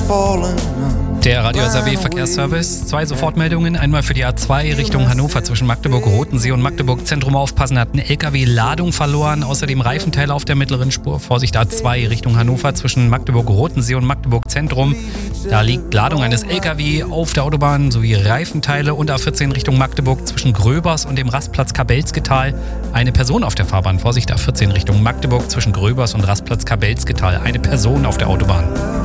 Der Radio SAW Verkehrsservice. 2 Sofortmeldungen. Einmal für die A2 Richtung Hannover zwischen Magdeburg-Rotensee und Magdeburg-Zentrum aufpassen. Hat ein LKW Ladung verloren. Außerdem Reifenteile auf der mittleren Spur. Vorsicht A2 Richtung Hannover zwischen Magdeburg-Rotensee und Magdeburg-Zentrum. Da liegt Ladung eines LKW auf der Autobahn sowie Reifenteile. Und A14 Richtung Magdeburg zwischen Gröbers und dem Rastplatz Kabelsgetal. Eine Person auf der Fahrbahn. Vorsicht A14 Richtung Magdeburg zwischen Gröbers und Rastplatz Kabelsgetal. Eine Person auf der Autobahn.